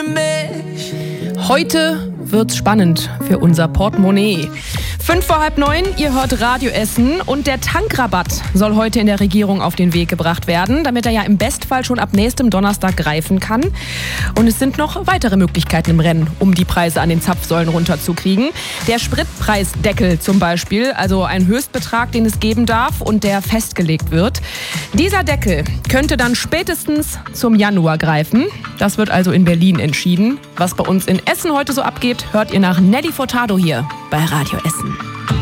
Heute wird's spannend für unser Portemonnaie. 8:05, ihr hört Radio Essen und der Tankrabatt soll heute in der Regierung auf den Weg gebracht werden, damit er ja im Bestfall schon ab nächstem Donnerstag greifen kann. Und es sind noch weitere Möglichkeiten im Rennen, um die Preise an den Zapfsäulen runterzukriegen. Der Spritpreisdeckel zum Beispiel, also ein Höchstbetrag, den es geben darf und der festgelegt wird. Dieser Deckel könnte dann spätestens zum Januar greifen. Das wird also in Berlin entschieden. Was bei uns in Essen heute so abgeht, hört ihr nach Nelly Furtado hier bei Radio Essen.